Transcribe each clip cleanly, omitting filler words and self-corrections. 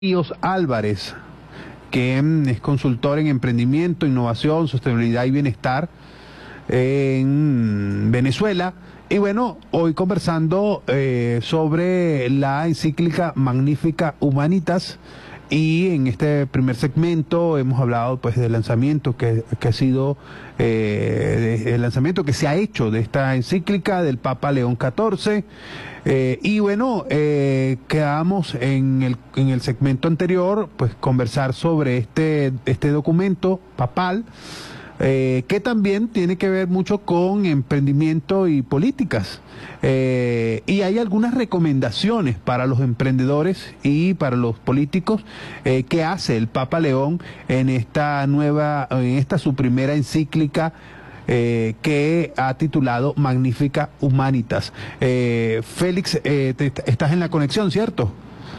Ríos Álvarez, que es consultor en emprendimiento, innovación, sostenibilidad y bienestar en Venezuela. Y bueno, hoy conversando sobre la encíclica Magnificat Humanitas, y en este primer segmento hemos hablado pues del lanzamiento que ha sido el lanzamiento que se ha hecho de esta encíclica del Papa León XIV. Y bueno, quedamos en el segmento anterior pues conversar sobre este documento papal, que también tiene que ver mucho con emprendimiento y políticas. Y hay algunas recomendaciones para los emprendedores y para los políticos que hace el Papa León en esta su primera encíclica, que ha titulado Magnificat Humanitas. Félix, estás en la conexión, ¿cierto?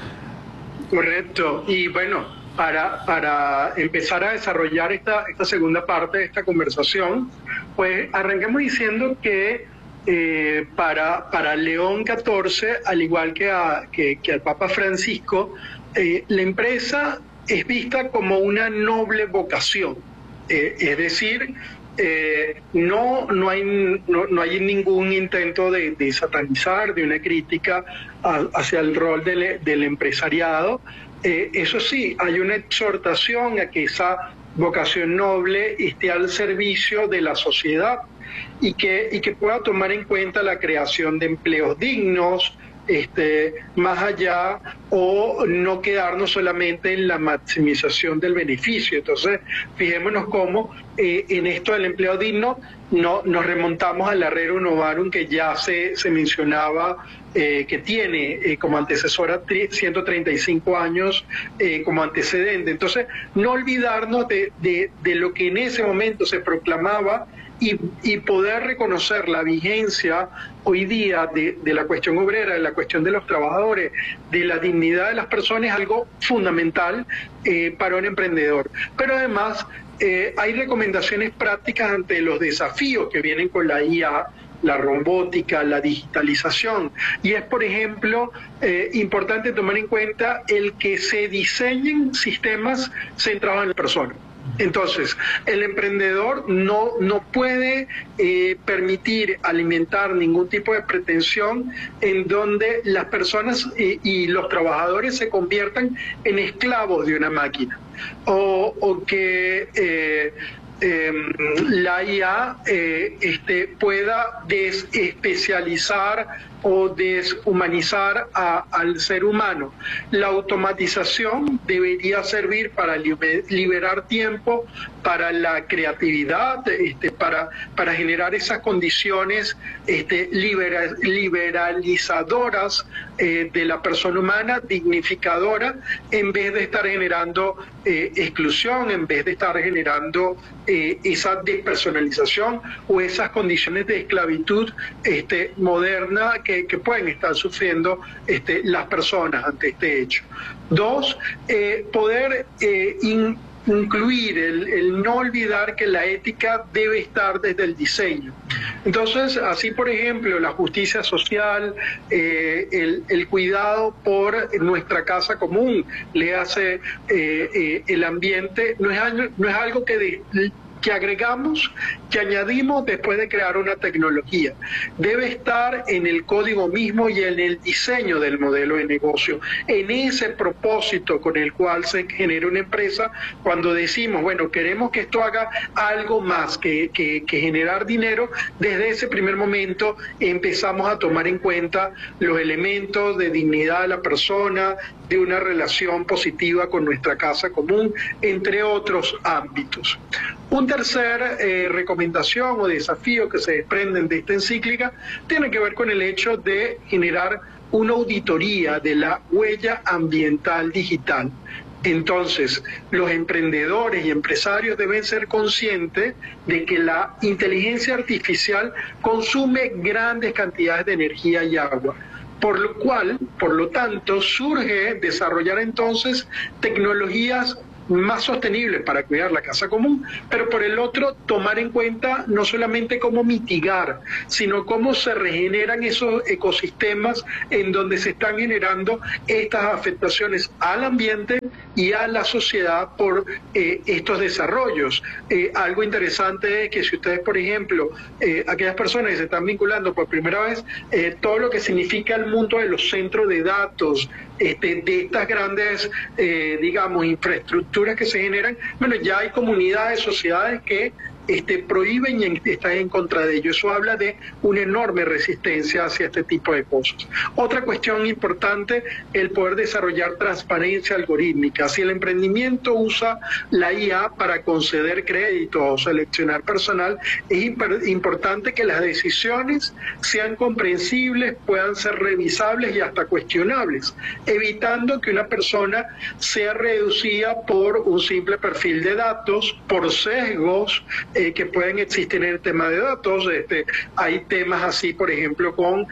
Correcto. Y bueno, para empezar a desarrollar esta segunda parte de esta conversación, pues arranquemos diciendo que para León XIV, al igual que al Papa Francisco, la empresa es vista como una noble vocación. Es decir, no hay ningún intento de satanizar, de una crítica hacia el rol del empresariado. Eso sí, hay una exhortación a que esa vocación noble esté al servicio de la sociedad y que pueda tomar en cuenta la creación de empleos dignos, más allá, o no quedarnos solamente en la maximización del beneficio. Entonces, fijémonos cómo en esto del empleo digno nos remontamos al Rerum Novarum, que ya se mencionaba, que tiene como antecesora 135 años como antecedente. Entonces, no olvidarnos de lo que en ese momento se proclamaba y poder reconocer la vigencia hoy día de la cuestión obrera, de la cuestión de los trabajadores, de la dignidad de las personas, es algo fundamental para un emprendedor. Pero además hay recomendaciones prácticas ante los desafíos que vienen con la IA, la robótica, la digitalización. Y es, por ejemplo, importante tomar en cuenta el que se diseñen sistemas centrados en la persona. Entonces, el emprendedor no puede permitir alimentar ningún tipo de pretensión en donde las personas y los trabajadores se conviertan en esclavos de una máquina, o que la IA pueda desespecializar o deshumanizar al ser humano. La automatización debería servir para liberar tiempo para la creatividad, para generar esas condiciones liberalizadoras de la persona humana, dignificadora, en vez de estar generando exclusión, en vez de estar generando esa despersonalización o esas condiciones de esclavitud moderna que pueden estar sufriendo las personas ante este hecho. Dos, poder incluir el no olvidar que la ética debe estar desde el diseño. Entonces, así por ejemplo, la justicia social, el cuidado por nuestra casa común, le hace el ambiente, no es algo que agregamos, que añadimos después de crear una tecnología. Debe estar en el código mismo y en el diseño del modelo de negocio, en ese propósito con el cual se genera una empresa. Cuando decimos, bueno, queremos que esto haga algo más que generar dinero, desde ese primer momento empezamos a tomar en cuenta los elementos de dignidad de la persona, de una relación positiva con nuestra casa común, entre otros ámbitos. Un tercer recomendación o desafío que se desprenden de esta encíclica tiene que ver con el hecho de generar una auditoría de la huella ambiental digital. Entonces, los emprendedores y empresarios deben ser conscientes de que la inteligencia artificial consume grandes cantidades de energía y agua. Por lo tanto, surge desarrollar entonces tecnologías más sostenibles para cuidar la casa común, pero por el otro tomar en cuenta no solamente cómo mitigar, sino cómo se regeneran esos ecosistemas en donde se están generando estas afectaciones al ambiente y a la sociedad por estos desarrollos. Algo interesante es que si ustedes, por ejemplo, aquellas personas que se están vinculando por primera vez, todo lo que significa el mundo de los centros de datos, de estas grandes, digamos, infraestructuras que se generan, bueno, ya hay comunidades, sociedades que prohíben y están en contra de ello. Eso habla de una enorme resistencia hacia este tipo de cosas. Otra cuestión importante, el poder desarrollar transparencia algorítmica. Si el emprendimiento usa la IA para conceder créditos o seleccionar personal, es importante que las decisiones sean comprensibles, puedan ser revisables y hasta cuestionables, evitando que una persona sea reducida por un simple perfil de datos, por sesgos que pueden existir en el tema de datos. Hay temas así, por ejemplo, con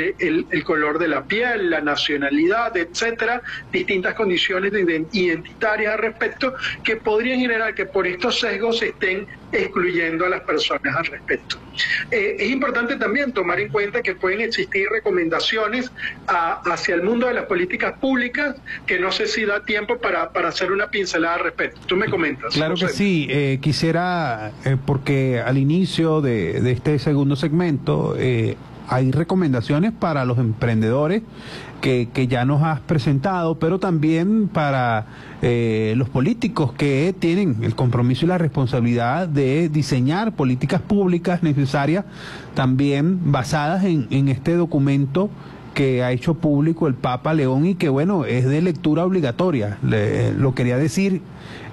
el color de la piel, la nacionalidad, etcétera, distintas condiciones identitarias al respecto, que podrían generar que por estos sesgos se estén excluyendo a las personas al respecto. Es importante también tomar en cuenta que pueden existir recomendaciones hacia el mundo de las políticas públicas, que no sé si da tiempo para hacer una pincelada al respecto. Tú me comentas. Claro que sí. Quisiera, porque al inicio de este segundo segmento hay recomendaciones para los emprendedores que ya nos has presentado, pero también para los políticos que tienen el compromiso y la responsabilidad de diseñar políticas públicas necesarias, también basadas en este documento que ha hecho público el Papa León y que, bueno, es de lectura obligatoria. Lo quería decir,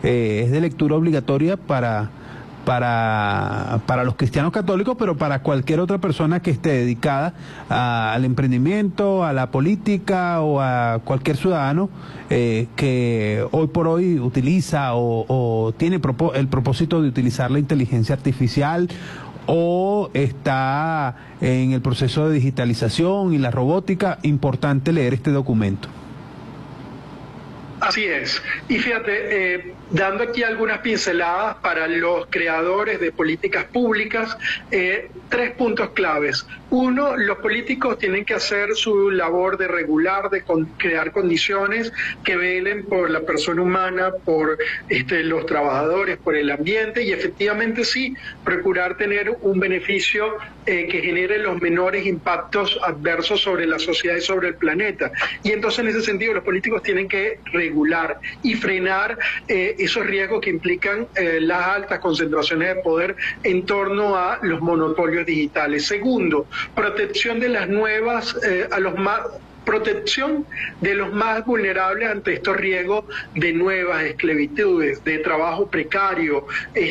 es de lectura obligatoria para los cristianos católicos, pero para cualquier otra persona que esté dedicada al emprendimiento, a la política o a cualquier ciudadano que hoy por hoy utiliza o tiene el propósito de utilizar la inteligencia artificial o está en el proceso de digitalización y la robótica. Importante leer este documento. Así es. Y fíjate, dando aquí algunas pinceladas para los creadores de políticas públicas, 3 puntos claves. Uno, los políticos tienen que hacer su labor de regular, de crear condiciones que velen por la persona humana, por los trabajadores, por el ambiente y efectivamente sí, procurar tener un beneficio que genere los menores impactos adversos sobre la sociedad y sobre el planeta. Y entonces en ese sentido los políticos tienen que regular y frenar esos riesgos que implican las altas concentraciones de poder en torno a los monopolios digitales. Segundo, protección de las nuevas, protección de los más vulnerables ante estos riesgos de nuevas esclavitudes, de trabajo precario,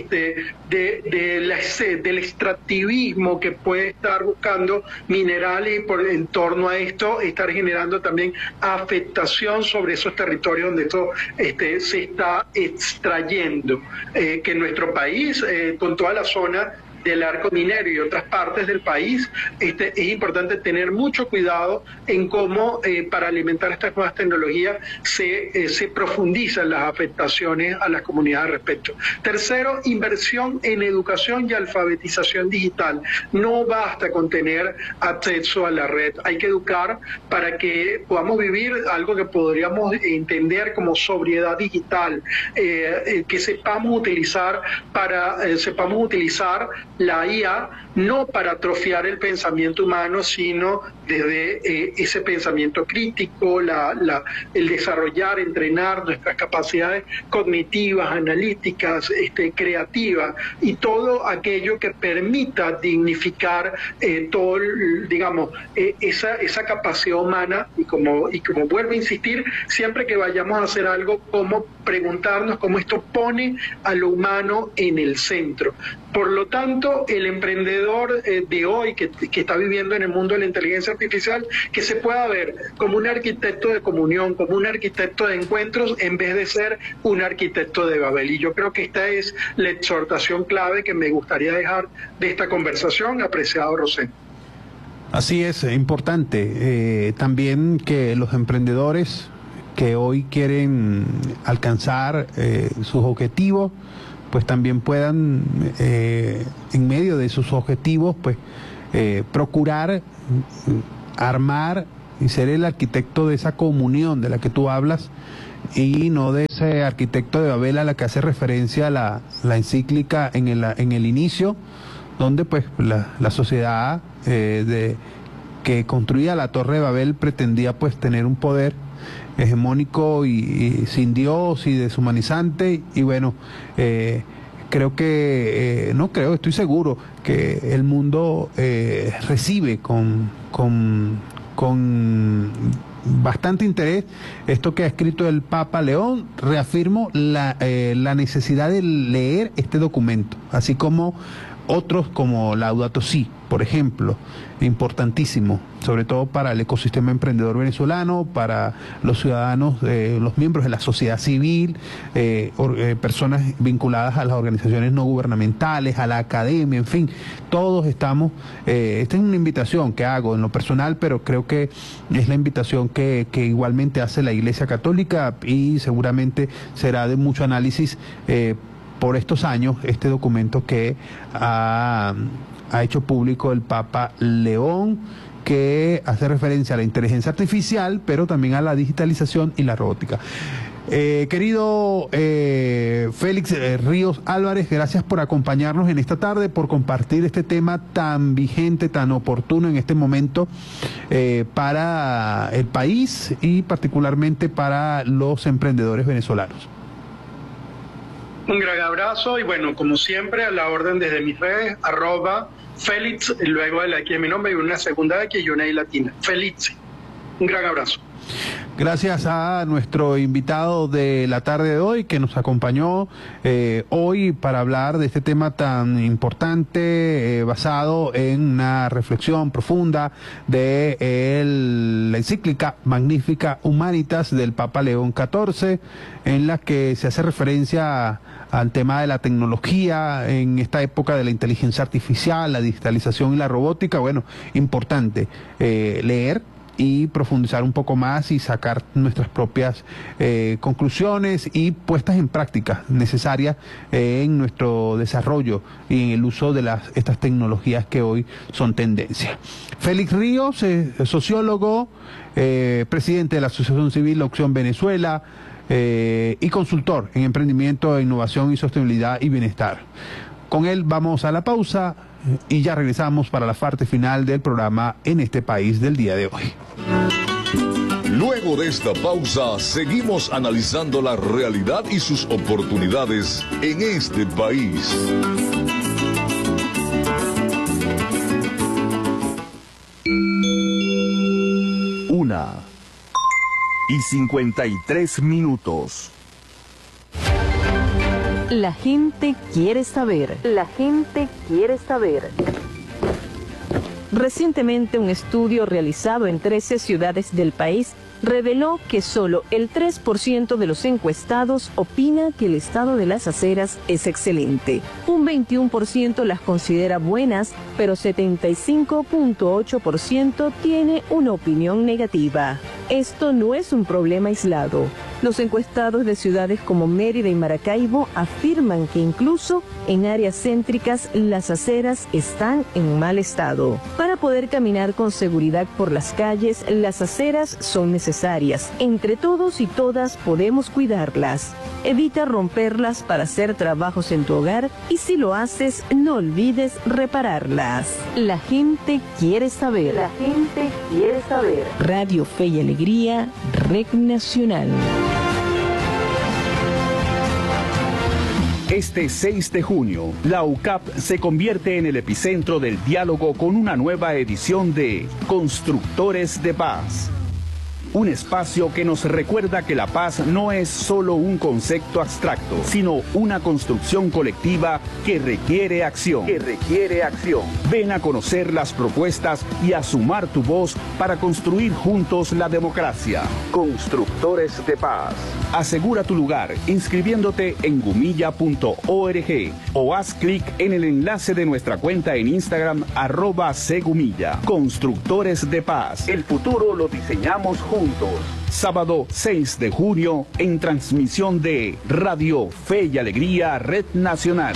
del extractivismo que puede estar buscando minerales y en torno a esto estar generando también afectación sobre esos territorios donde esto se está extrayendo. Que en nuestro país, con toda la zona del arco minero y otras partes del país, es importante tener mucho cuidado en cómo para alimentar estas nuevas tecnologías se profundizan las afectaciones a las comunidades al respecto. Tercero, inversión en educación y alfabetización digital. No basta con tener acceso a la red, hay que educar para que podamos vivir algo que podríamos entender como sobriedad digital, que sepamos utilizar la IA no para atrofiar el pensamiento humano, sino desde ese pensamiento crítico, el desarrollar, entrenar nuestras capacidades cognitivas, analíticas, creativas y todo aquello que permita dignificar todo, digamos, esa capacidad humana y como vuelvo a insistir, siempre que vayamos a hacer algo, como preguntarnos cómo esto pone a lo humano en el centro. Por lo tanto, el emprendedor de hoy que está viviendo en el mundo de la inteligencia artificial, que se pueda ver como un arquitecto de comunión, como un arquitecto de encuentros, en vez de ser un arquitecto de Babel. Y yo creo que esta es la exhortación clave que me gustaría dejar de esta conversación, apreciado Rosén. Así es, importante también que los emprendedores que hoy quieren alcanzar sus objetivos, pues también puedan, en medio de sus objetivos, pues procurar armar y ser el arquitecto de esa comunión de la que tú hablas, y no de ese arquitecto de Babel a la que hace referencia la encíclica en el inicio, donde pues la sociedad que construía la Torre de Babel pretendía pues tener un poder hegemónico y sin Dios y deshumanizante. Y bueno, estoy seguro que el mundo recibe con bastante interés esto que ha escrito el Papa León. Reafirmo la necesidad de leer este documento, así como otros como Laudato Si, por ejemplo, importantísimo, sobre todo para el ecosistema emprendedor venezolano, para los ciudadanos, los miembros de la sociedad civil, personas vinculadas a las organizaciones no gubernamentales, a la academia, en fin, todos estamos, esta es una invitación que hago en lo personal, pero creo que es la invitación que igualmente hace la Iglesia Católica, y seguramente será de mucho análisis por estos años este documento que ha hecho público el Papa León, que hace referencia a la inteligencia artificial, pero también a la digitalización y la robótica. Querido Félix Ríos Álvarez, gracias por acompañarnos en esta tarde, por compartir este tema tan vigente, tan oportuno en este momento para el país y particularmente para los emprendedores venezolanos. Un gran abrazo y bueno, como siempre, a la orden desde mis redes, @Félix, luego de la X de mi nombre y una segunda X y una I latina. Félix. Un gran abrazo. Gracias a nuestro invitado de la tarde de hoy que nos acompañó hoy para hablar de este tema tan importante, basado en una reflexión profunda de la encíclica Magnificat Humanitas del Papa León XIV, en la que se hace referencia al tema de la tecnología en esta época de la inteligencia artificial, la digitalización y la robótica. Bueno, importante leer y profundizar un poco más y sacar nuestras propias conclusiones y puestas en práctica necesarias en nuestro desarrollo y en el uso de estas tecnologías que hoy son tendencia. Félix Ríos, sociólogo, presidente de la Asociación Civil Opción Venezuela, y consultor en emprendimiento, innovación y sostenibilidad y bienestar. Con él vamos a la pausa y ya regresamos para la parte final del programa En este país del día de hoy. Luego de esta pausa, seguimos analizando la realidad y sus oportunidades en este país. Una y 53 minutos. La gente quiere saber. La gente quiere saber. Recientemente, un estudio realizado en 13 ciudades del país reveló que solo el 3% de los encuestados opina que el estado de las aceras es excelente. Un 21% las considera buenas, pero 75.8% tiene una opinión negativa. Esto no es un problema aislado. Los encuestados de ciudades como Mérida y Maracaibo afirman que incluso en áreas céntricas las aceras están en mal estado. Para poder caminar con seguridad por las calles, las aceras son necesarias. Entre todos y todas podemos cuidarlas. Evita romperlas para hacer trabajos en tu hogar y si lo haces, no olvides repararlas. La gente quiere saber. La gente quiere saber. Radio Fe y Alegría, Red Nacional. Este 6 de junio, la UCAP se convierte en el epicentro del diálogo con una nueva edición de Constructores de Paz. Un espacio que nos recuerda que la paz no es solo un concepto abstracto, sino una construcción colectiva que requiere acción. Ven a conocer las propuestas y a sumar tu voz para construir juntos la democracia. Constructores de Paz. Asegura tu lugar inscribiéndote en gumilla.org o haz clic en el enlace de nuestra cuenta en Instagram @cgumilla. Constructores de Paz. El futuro lo diseñamos juntos. juntos. Sábado 6 de junio en transmisión de Radio Fe y Alegría Red Nacional.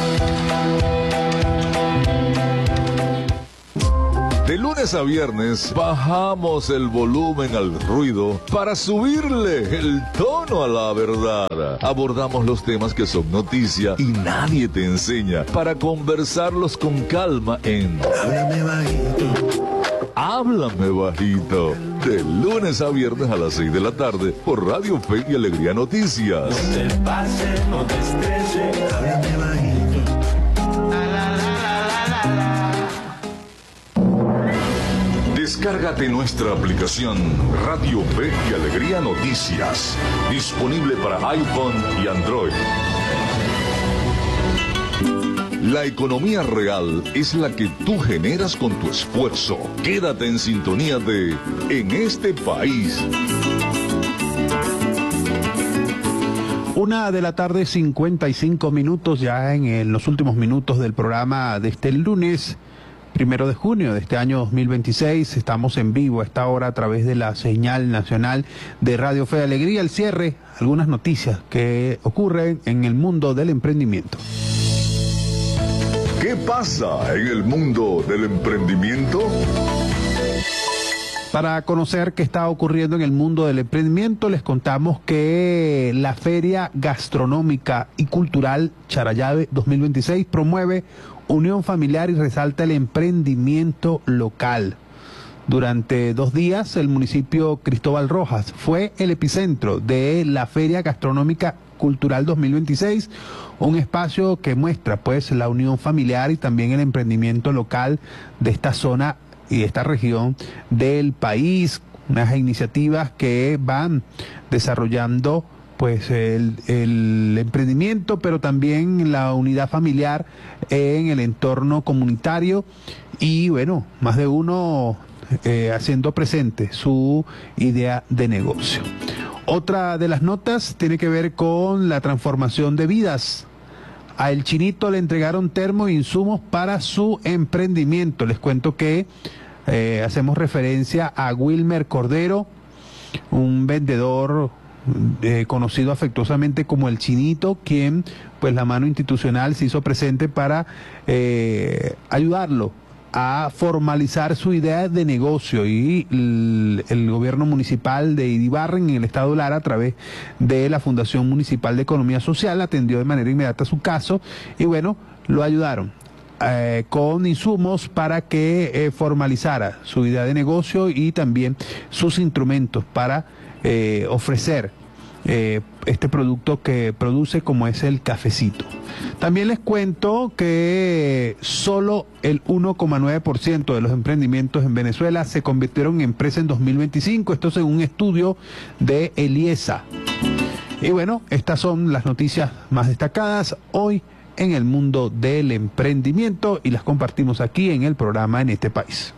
De lunes a viernes bajamos el volumen al ruido para subirle el tono a la verdad. Abordamos los temas que son noticia y nadie te enseña para conversarlos con calma en Háblame Bajito. Háblame Bajito. De lunes a viernes a las 6 de la tarde por Radio Fe y Alegría Noticias. No te pases, no te estreses. Háblame Bajito. Descárgate nuestra aplicación Radio Fe y Alegría Noticias, disponible para iPhone y Android. La economía real es la que tú generas con tu esfuerzo. Quédate en sintonía de En este país. 1 de la tarde, 55 minutos, ya en los últimos minutos del programa de este lunes 1 de junio de este año 2026. Estamos en vivo a esta hora a través de la señal nacional de Radio Fe y Alegría. El cierre, algunas noticias que ocurren en el mundo del emprendimiento. ¿Qué pasa en el mundo del emprendimiento? Para conocer qué está ocurriendo en el mundo del emprendimiento, les contamos que la Feria Gastronómica y Cultural Charallave 2026 promueve unión familiar y resalta el emprendimiento local. Durante 2 días, el municipio Cristóbal Rojas fue el epicentro de la Feria Gastronómica Cultural 2026, un espacio que muestra pues la unión familiar y también el emprendimiento local de esta zona y esta región del país, unas iniciativas que van desarrollando pues el emprendimiento, pero también la unidad familiar en el entorno comunitario y bueno, más de uno haciendo presente su idea de negocio. Otra de las notas tiene que ver con la transformación de vidas. A El Chinito le entregaron termos e insumos para su emprendimiento. Les cuento que hacemos referencia a Wilmer Cordero, un vendedor conocido afectuosamente como El Chinito, quien pues la mano institucional se hizo presente para ayudarlo a formalizar su idea de negocio, y el gobierno municipal de Idibarren en el estado Lara, a través de la Fundación Municipal de Economía Social, atendió de manera inmediata su caso y bueno, lo ayudaron con insumos para que formalizara su idea de negocio y también sus instrumentos para ofrecer este producto que produce, como es el cafecito. También les cuento que solo el 1,9% de los emprendimientos en Venezuela se convirtieron en empresa en 2025, esto según un estudio de Eliesa. Y bueno, estas son las noticias más destacadas hoy en el mundo del emprendimiento y las compartimos aquí en el programa En este país.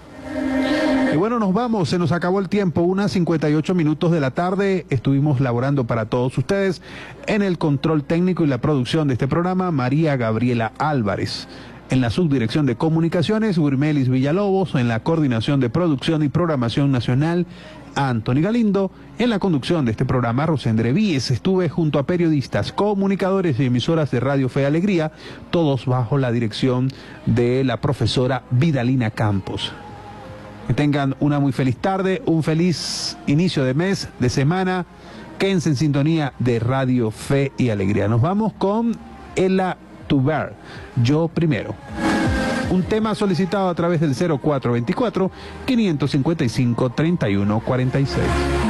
Y bueno, nos vamos, se nos acabó el tiempo, 1:58 de la tarde, estuvimos laborando para todos ustedes en el control técnico y la producción de este programa, María Gabriela Álvarez. En la subdirección de comunicaciones, Wirmelis Villalobos. En la coordinación de producción y programación nacional, Anthony Galindo. En la conducción de este programa, Rosendre Víez. Estuve junto a periodistas, comunicadores y emisoras de Radio Fe y Alegría, todos bajo la dirección de la profesora Vidalina Campos. Que tengan una muy feliz tarde, un feliz inicio de mes, de semana. Quédense en sintonía de Radio Fe y Alegría. Nos vamos con Ella Tuber, Yo Primero. Un tema solicitado a través del 0424-555-3146.